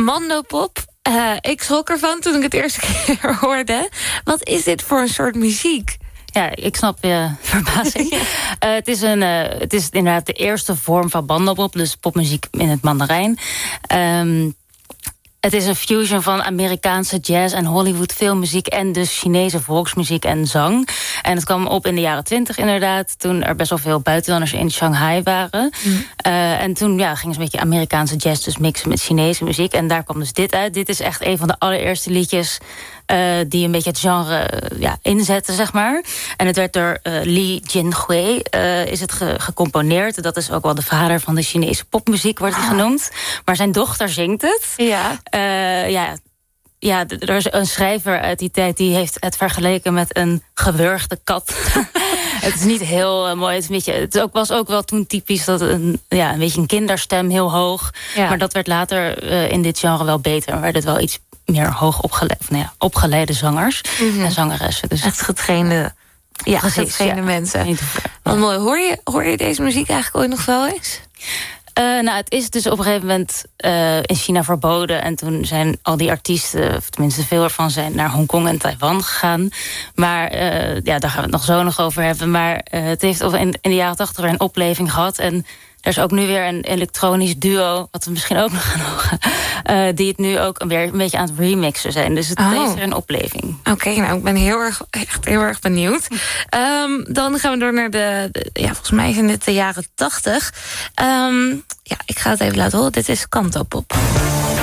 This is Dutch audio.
Mandopop. Ik schrok ervan toen ik het eerste keer hoorde. Wat is dit voor een soort muziek? Ja, ik snap je verbazing. Het is inderdaad de eerste vorm van mandopop, dus popmuziek in het Mandarijn. Het is een fusion van Amerikaanse jazz en Hollywood filmmuziek en dus Chinese volksmuziek en zang. En het kwam op in de jaren 20 inderdaad, toen er best wel veel buitenlanders in Shanghai waren. En toen gingen ze een beetje Amerikaanse jazz dus mixen met Chinese muziek. En daar kwam dus dit uit. Dit is echt een van de allereerste liedjes die een beetje het genre inzetten, zeg maar. En het werd door Li Jinhui is het gecomponeerd. Dat is ook wel de vader van de Chinese popmuziek, wordt hij genoemd. Maar zijn dochter zingt het. Er is een schrijver uit die tijd die heeft het vergeleken met een gewurgde kat. Het is niet heel mooi. Het was ook wel toen typisch dat een beetje een kinderstem heel hoog. Ja. Maar dat werd later in dit genre wel beter. Werd het wel iets meer hoog opgeleide zangers en zangeressen. Dus echt getrainde mensen. Want mooi. Hoor je deze muziek eigenlijk ooit nog wel eens? Het is dus op een gegeven moment in China verboden. En toen zijn al die artiesten, of tenminste veel ervan, zijn naar Hongkong en Taiwan gegaan. Maar daar gaan we het nog over hebben. Maar het heeft in de jaren 80 weer een opleving gehad. En er is ook nu weer een elektronisch duo, wat we misschien ook nog gaan horen, die het nu ook weer een beetje aan het remixen zijn. Dus het is weer een opleving. Oké, ik ben echt heel erg benieuwd. Dan gaan we door naar volgens mij zijn dit de jaren 80. Ik ga het even laten horen. Dit is Cantopop.